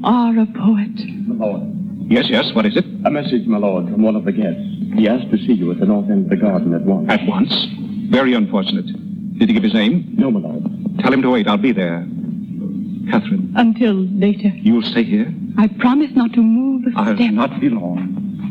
are a poet. My lord. Yes, what is it? A message, my lord, from one of the guests. He asked to see you at the north end of the garden at once. At once? Very unfortunate. Did he give his name? No, my lord. Tell him to wait. I'll be there. Catherine. Until later. You'll stay here? I promise not to move a I'll step. not be long.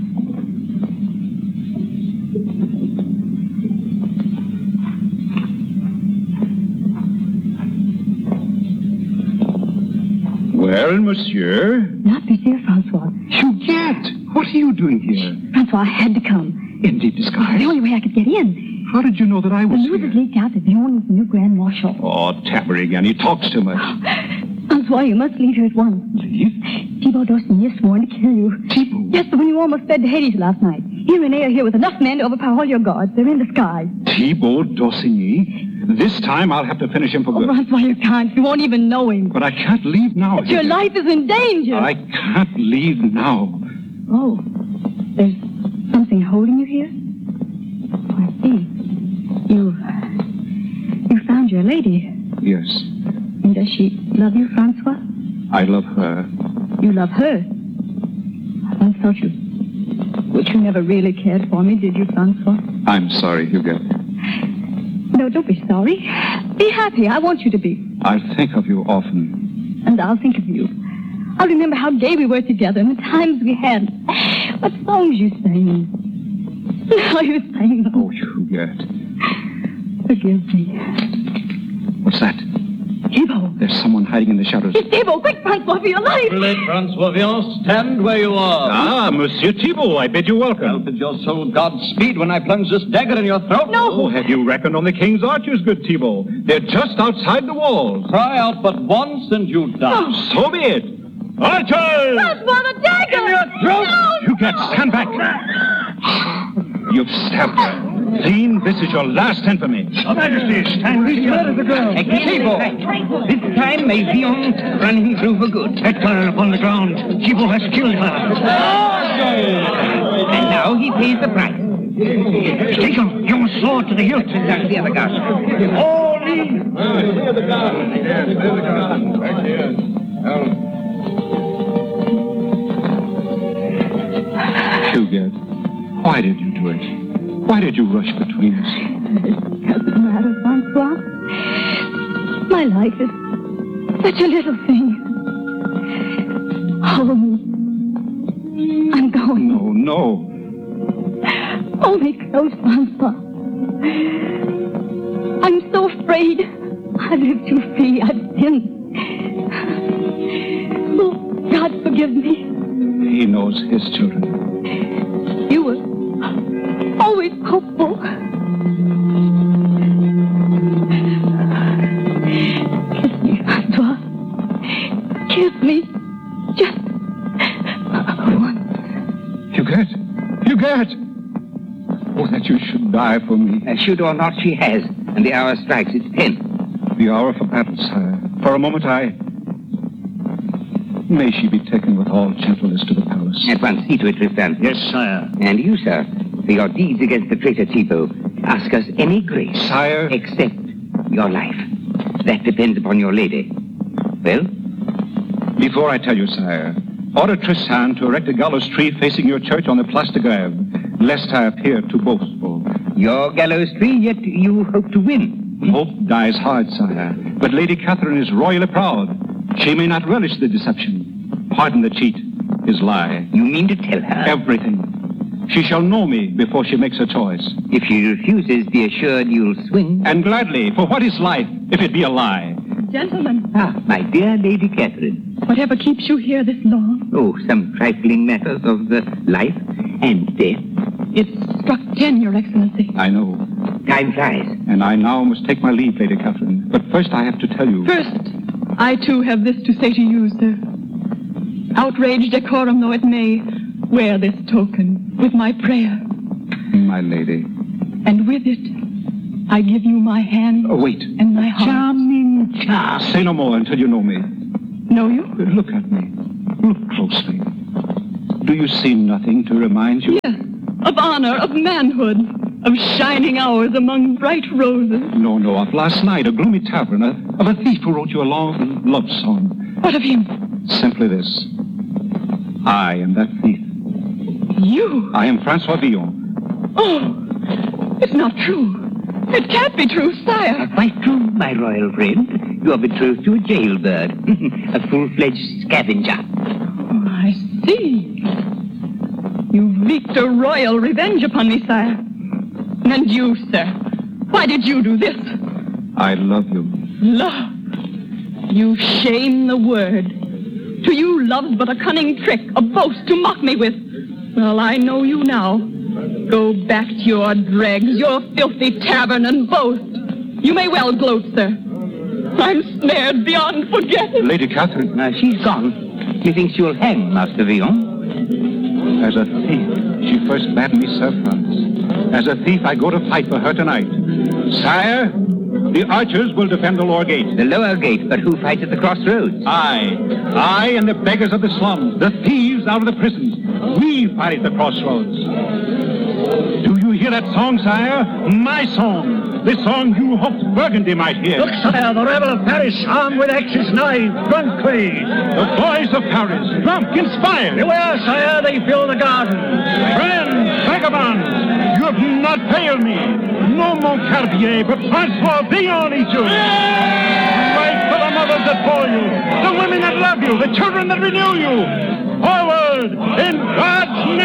Well, monsieur? Not Monsieur Francois. Juliette! What are you doing here? Francois, I had to come. In deep disguise? The only way I could get in. How did you know that I The was news here? has leaked out that Bjorn is the new Grand Marshal. Oh, Tapper again. He talks too much. Francois, you must leave here at once. Leave? Thibault d'Orsigny has sworn to kill you. Thibault? Yes, the one you almost fed to Hades last night. He and René are here with enough men to overpower all your guards. They're in the sky. Thibault d'Orsigny? This time I'll have to finish him for Oh, good. Francois, you can't. You won't even know him. But I can't leave now. But your life is in danger. I can't leave now. Oh, there's something holding you here? Oh, I see. You found your lady. Yes, And does she love you, Francois? I love her. You love her? I once thought you... But you never really cared for me, did you, Francois? I'm sorry, Huguette. No, don't be sorry. Be happy. I want you to be. I'll think of you often. And I'll think of you. I'll remember how gay we were together and the times we had. What songs you sang. How you sang them. Oh, Huguette. Forgive me. What's that? Thibault. There's someone hiding in the shadows. It's Thibault. Quick, Francois, for your life. Late Francois Vian, stand where you are. Ah, Monsieur Thibault, I bid you welcome. I'll bid your soul Godspeed when I plunge this dagger in your throat. No. Oh, have you reckoned on the king's archers, good Thibault? They're just outside the walls. Cry out but once and you die. So be it. Archers! Francois, the dagger. In your throat. Huguette, stand back. You've stabbed her. Fiend, this is your last infamy. Your Majesty, stand clear of the girl. Thibault. This time may Vian run him through for good. That girl upon the ground. Thibault has killed her. And now he pays the price. Take him. Your sword to the hilt. That's the other guard. All in. Huguette, why did you do it? Why did you rush between us? It doesn't matter, Francois. My life is such a little thing. Home. I'm going. No. Hold me close, Francois. I'm so afraid. I've lived too free. I've sinned. Oh, God forgive me. He knows his children. You were always hopeful. Kiss me, Francois. Kiss me. Just once. Huguette! Oh, that you should die for me. Should or not, she has. And the hour strikes. It's 10. The hour for battle, sire. For a moment May she be taken with all gentleness to the palace. At once, see to it, Tristan. Yes, sire. And you, sir, for your deeds against the traitor Thibault, ask us any grace. Sire. Except your life. That depends upon your lady. Well? Before I tell you, sire, order Tristan to erect a gallows tree facing your church on the Place de Grève, lest I appear too boastful. Your gallows tree, yet you hope to win. Hope dies hard, sire. But Lady Catherine is royally proud. She may not relish the deception. Pardon the cheat, his lie. You mean to tell her? Everything. She shall know me before she makes her choice. If she refuses, be assured you'll swing. And gladly, for what is life if it be a lie? Gentlemen, My dear Lady Catherine. whatever keeps you here this long? Oh, some trifling matters of the life and death. It's struck 10, Your Excellency. I know. Time flies. And I now must take my leave, Lady Catherine. But first I have to tell you... First, I too have this to say to you, sir. Outraged decorum though it may, wear this token with my prayer. My lady. And with it, I give you my hand Wait. and my heart. Charming child. Say no more until you know me. Know you? Look at me. Look closely. Do you see nothing to remind you? Yes, of honor, of manhood, of shining hours among bright roses. No, of last night, a gloomy tavern, of a thief who wrote you a long love song. What of him? Simply this. I am that thief. You? I am Francois Villon. Oh, it's not true. It can't be true, sire. Quite true, my royal friend. You are betrothed to a jailbird, a full-fledged scavenger. Oh, I see. You wreaked a royal revenge upon me, sire. And you, sir, why did you do this? I love you. Love? You shame the word. To you, love's but a cunning trick, a boast to mock me with. Well, I know you now. Go back to your dregs, your filthy tavern, and boast. You may well gloat, sir. I'm snared beyond forgetting. Lady Catherine. She's gone. Methinks you'll hang, Master Villon. As a thief, she first bade me serve France. As a thief, I go to fight for her tonight. Sire, the archers will defend the lower gate. The lower gate, but who fights at the crossroads? I and the beggars of the slums, the thieves out of the prisons. We fight at the crossroads. Do you hear that song, sire? My song. The song you hoped Burgundy might hear. Look, sire, the rebel of Paris, armed with axes, knives, drunk craze. The boys of Paris, drunk, inspired. Beware, sire, they fill the garden. Friends, vagabonds, you have not failed me. No Montcarbier, but Francois Villon is you. Fight for the mothers that bore you, the women that love you, the children that renew you. Forward, in God's name!